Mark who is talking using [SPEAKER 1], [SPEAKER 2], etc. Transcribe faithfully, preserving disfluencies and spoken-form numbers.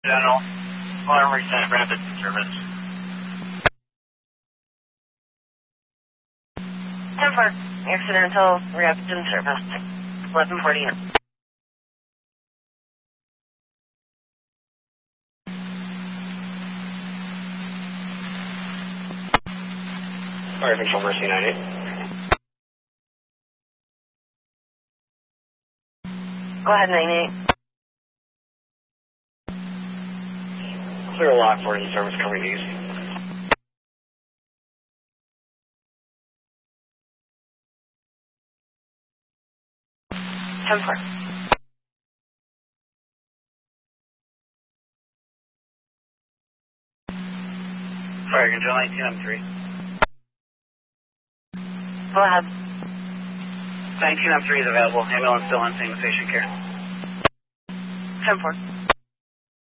[SPEAKER 1] General, alarm reset, rapid service.
[SPEAKER 2] ten four, accidental rapid service, eleven forty.
[SPEAKER 1] Fire Control Mercy nine eight.
[SPEAKER 2] Go ahead, nine eight.
[SPEAKER 1] Clear lock for any service coming east.
[SPEAKER 2] ten four.
[SPEAKER 1] Fire Control nineteen M three.
[SPEAKER 2] Go ahead.
[SPEAKER 1] nineteen M three is available. Ambulance still on scene with patient care.
[SPEAKER 2] ten four.